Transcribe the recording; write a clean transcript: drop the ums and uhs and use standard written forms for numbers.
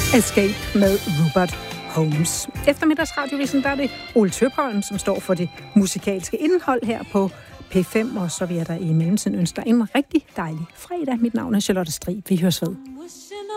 Escape med Rupert Holmes. Eftermiddagsradiovisen, der er det Ole Tøpholm, som står for det musikalske indhold her på P5, og så vil jeg da i mellemtiden ønske dig en rigtig dejlig fredag. Mit navn er Charlotte Strib. Vi høres ved.